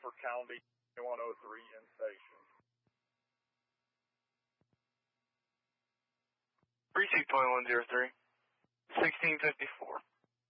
for County 103 in station. Precinct 2103, 1654.